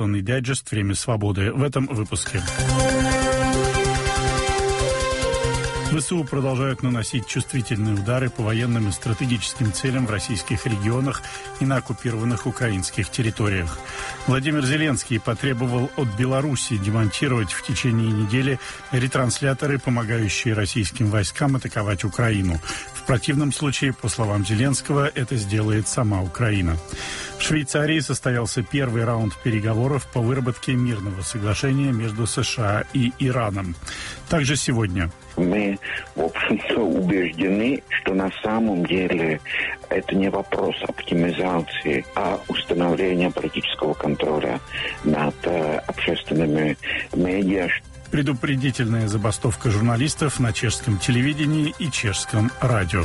Дайджест «Время свободы» в этом выпуске. ВСУ продолжают наносить чувствительные удары по военным и стратегическим целям в российских регионах и на оккупированных украинских территориях. Владимир Зеленский потребовал от Беларуси демонтировать в течение недели ретрансляторы, помогающие российским войскам атаковать Украину. В противном случае, по словам Зеленского, это сделает сама Украина. В Швейцарии состоялся первый раунд переговоров по выработке мирного соглашения между США и Ираном. Также сегодня. Мы, в общем-то, убеждены, что на самом деле это не вопрос оптимизации, а установления политического контроля над общественными медиа. Предупредительная забастовка журналистов на чешском телевидении и чешском радио.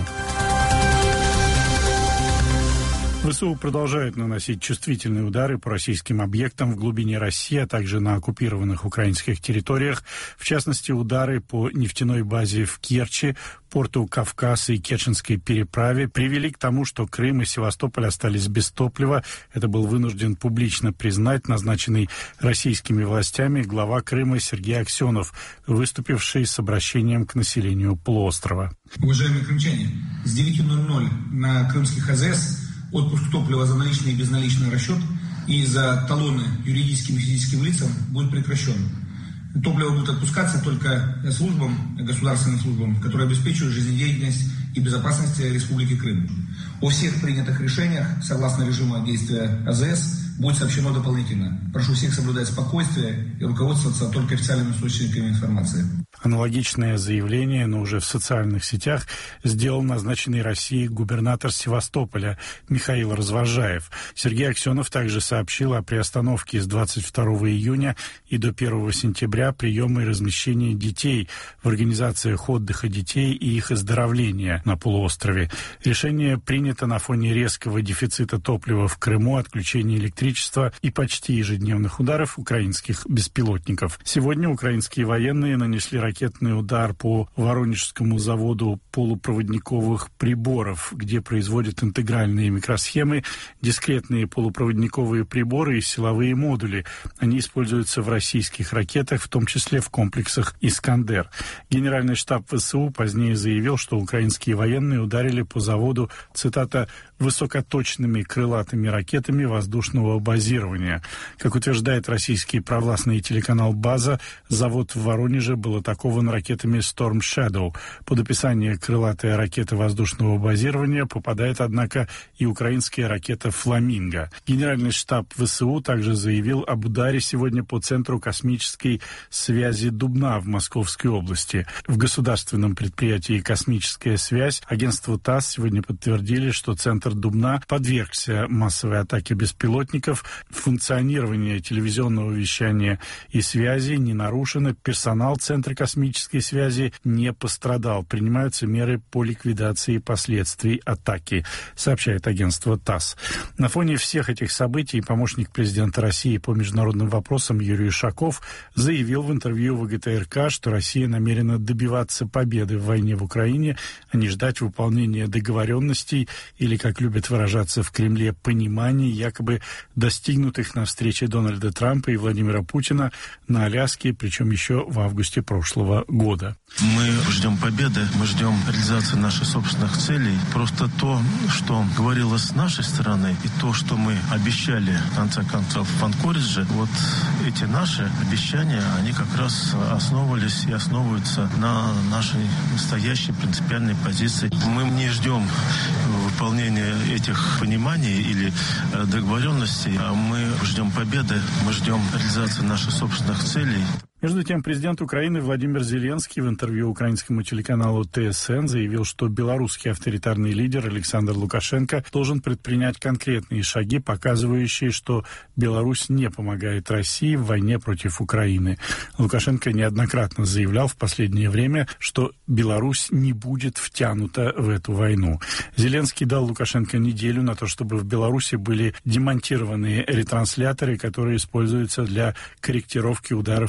ВСУ продолжают наносить чувствительные удары по российским объектам в глубине России, а также на оккупированных украинских территориях. В частности, удары по нефтяной базе в Керчи, порту Кавказ и Керченской переправе привели к тому, что Крым и Севастополь остались без топлива. Это был вынужден публично признать назначенный российскими властями глава Крыма Сергей Аксенов, выступивший с обращением к населению полуострова. Уважаемые крымчане, с 9:00 на крымских АЗС отпуск топлива за наличный и безналичный расчет и за талоны юридическим и физическим лицам будет прекращен. Топливо будет отпускаться только службам, государственным службам, которые обеспечивают жизнедеятельность и безопасность Республики Крым. О всех принятых решениях, согласно режиму действия АЗС, будет сообщено дополнительно. Прошу всех соблюдать спокойствие и руководствоваться только официальными источниками информации. Аналогичное заявление, но уже в социальных сетях, сделал назначенный Россией губернатор Севастополя Михаил Развожаев. Сергей Аксенов также сообщил о приостановке с 22 июня и до 1 сентября приема и размещения детей в организациях отдыха детей и их оздоровления на полуострове. Решение принято на фоне резкого дефицита топлива в Крыму, отключения электричества и почти ежедневных ударов украинских беспилотников. Сегодня украинские военные нанесли ракетный удар по Воронежскому заводу полупроводниковых приборов, где производят интегральные микросхемы, дискретные полупроводниковые приборы и силовые модули. Они используются в российских ракетах, в том числе в комплексах «Искандер». Генеральный штаб ВСУ позднее заявил, что украинские военные ударили по заводу, цитата, «высокоточными крылатыми ракетами воздушного базирования». Как утверждает российский провластный телеканал «База», завод в Воронеже был атакован ракетами Storm Shadow. Под описание крылатая ракета воздушного базирования попадает, однако, и украинская ракета «Фламинго». Генеральный штаб ВСУ также заявил об ударе сегодня по Центру космической связи Дубна в Московской области. В государственном предприятии «Космическая связь» агентству ТАСС сегодня подтвердили, что Центр Дубна подвергся массовой атаке беспилотников. Функционирование телевизионного вещания и связи не нарушено. Персонал Центра космической связи не пострадал. Принимаются меры по ликвидации последствий атаки, сообщает агентство ТАСС. На фоне всех этих событий помощник президента России по международным вопросам Юрий Ушаков заявил в интервью ВГТРК, что Россия намерена добиваться победы в войне в Украине, а не ждать выполнения договоренностей или, как любят выражаться в Кремле, пониманий, якобы достигнутых на встрече Дональда Трампа и Владимира Путина на Аляске, причем еще в августе прошлого года. Мы ждем победы, мы ждем реализации наших собственных целей. Просто то, что говорилось с нашей стороны, и то, что мы обещали, в конце концов, в Анкоридже, вот эти наши обещания, они как раз основывались и основываются на нашей настоящей принципиальной позиции. Мы не ждем выполнения этих пониманий или договоренностей, а мы ждем победы, мы ждем реализации наших собственных целей. Между тем, президент Украины Владимир Зеленский в интервью украинскому телеканалу ТСН заявил, что белорусский авторитарный лидер Александр Лукашенко должен предпринять конкретные шаги, показывающие, что Беларусь не помогает России в войне против Украины. Лукашенко неоднократно заявлял в последнее время, что Беларусь не будет втянута в эту войну. Зеленский дал Лукашенко неделю на то, чтобы в Беларуси были демонтированы ретрансляторы, которые используются для корректировки ударов российских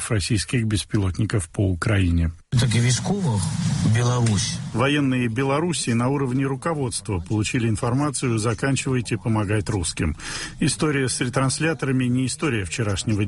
российских беспилотников по Украине. Военные Беларуси на уровне руководства получили информацию «Заканчивайте помогать русским». История с ретрансляторами не история вчерашнего